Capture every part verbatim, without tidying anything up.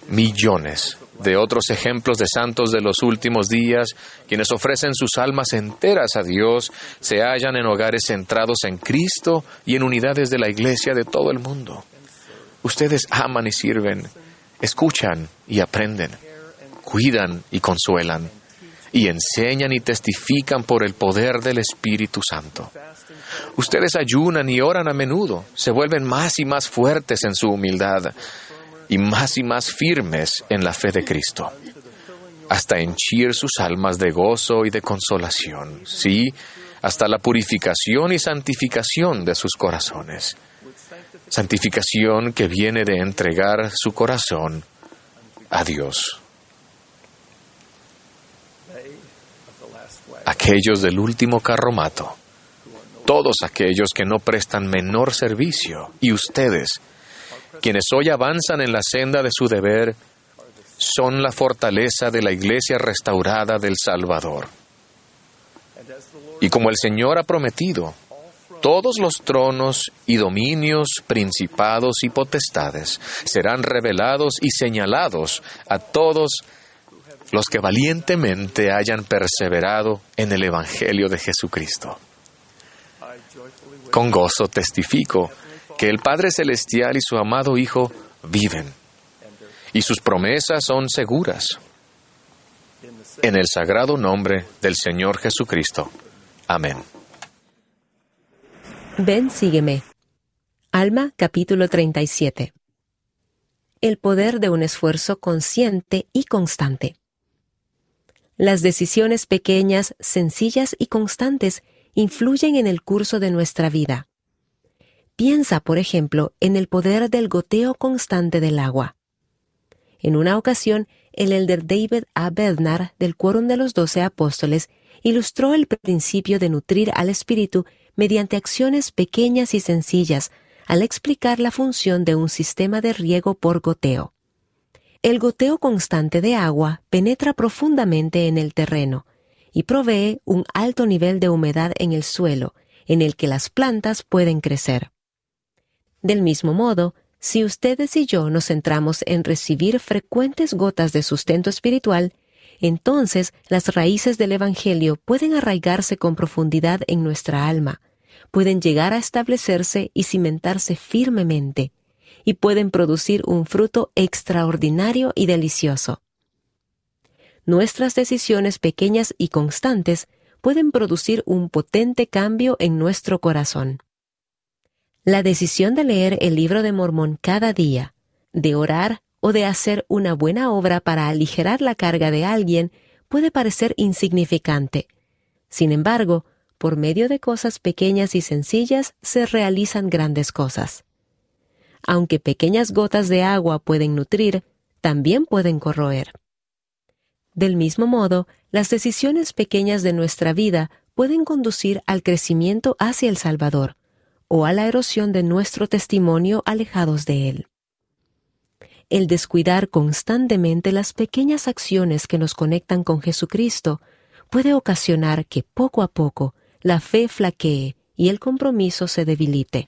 Millones de otros ejemplos de santos de los últimos días, quienes ofrecen sus almas enteras a Dios, se hallan en hogares centrados en Cristo y en unidades de la Iglesia de todo el mundo. Ustedes aman y sirven, escuchan y aprenden, cuidan y consuelan, y enseñan y testifican por el poder del Espíritu Santo. Ustedes ayunan y oran a menudo, se vuelven más y más fuertes en su humildad, y más y más firmes en la fe de Cristo, hasta henchir sus almas de gozo y de consolación, sí, hasta la purificación y santificación de sus corazones. Santificación que viene de entregar su corazón a Dios. Aquellos del último carromato, todos aquellos que no prestan menor servicio, y ustedes, quienes hoy avanzan en la senda de su deber, son la fortaleza de la Iglesia restaurada del Salvador. Y como el Señor ha prometido, todos los tronos y dominios, principados y potestades serán revelados y señalados a todos los que valientemente hayan perseverado en el Evangelio de Jesucristo. Con gozo testifico que el Padre Celestial y su amado Hijo viven, y sus promesas son seguras. En el sagrado nombre del Señor Jesucristo. Amén. Ven, sígueme. Alma, capítulo treinta y siete. El poder de un esfuerzo consciente y constante. Las decisiones pequeñas, sencillas y constantes influyen en el curso de nuestra vida. Piensa, por ejemplo, en el poder del goteo constante del agua. En una ocasión, el elder David A. Bednar, del Quórum de los Doce Apóstoles, ilustró el principio de nutrir al espíritu mediante acciones pequeñas y sencillas, al explicar la función de un sistema de riego por goteo. El goteo constante de agua penetra profundamente en el terreno y provee un alto nivel de humedad en el suelo, en el que las plantas pueden crecer. Del mismo modo, si ustedes y yo nos centramos en recibir frecuentes gotas de sustento espiritual, entonces las raíces del Evangelio pueden arraigarse con profundidad en nuestra alma, pueden llegar a establecerse y cimentarse firmemente, y pueden producir un fruto extraordinario y delicioso. Nuestras decisiones pequeñas y constantes pueden producir un potente cambio en nuestro corazón. La decisión de leer el Libro de Mormón cada día, de orar o de hacer una buena obra para aligerar la carga de alguien puede parecer insignificante. Sin embargo, por medio de cosas pequeñas y sencillas se realizan grandes cosas. Aunque pequeñas gotas de agua pueden nutrir, también pueden corroer. Del mismo modo, las decisiones pequeñas de nuestra vida pueden conducir al crecimiento hacia el Salvador, o a la erosión de nuestro testimonio alejados de Él. El descuidar constantemente las pequeñas acciones que nos conectan con Jesucristo puede ocasionar que poco a poco la fe flaquee y el compromiso se debilite.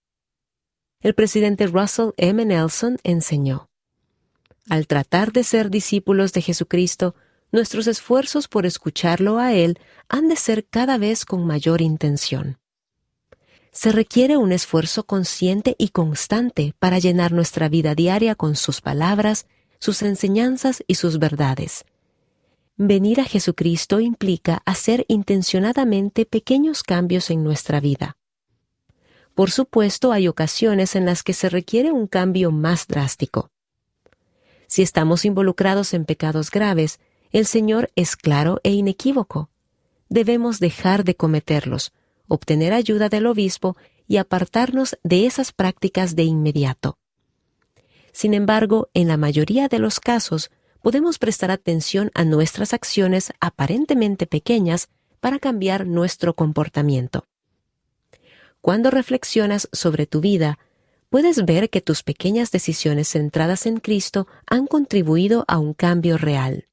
El presidente Russell M. Nelson enseñó: al tratar de ser discípulos de Jesucristo, nuestros esfuerzos por escucharlo a Él han de ser cada vez con mayor intención. Se requiere un esfuerzo consciente y constante para llenar nuestra vida diaria con sus palabras, sus enseñanzas y sus verdades. Venir a Jesucristo implica hacer intencionadamente pequeños cambios en nuestra vida. Por supuesto, hay ocasiones en las que se requiere un cambio más drástico. Si estamos involucrados en pecados graves, el Señor es claro e inequívoco. Debemos dejar de cometerlos, obtener ayuda del obispo y apartarnos de esas prácticas de inmediato. Sin embargo, en la mayoría de los casos, podemos prestar atención a nuestras acciones aparentemente pequeñas para cambiar nuestro comportamiento. Cuando reflexionas sobre tu vida, puedes ver que tus pequeñas decisiones centradas en Cristo han contribuido a un cambio real.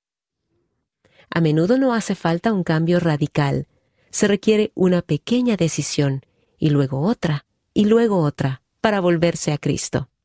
A menudo no hace falta un cambio radical. Se requiere una pequeña decisión, y luego otra, y luego otra, para volverse a Cristo.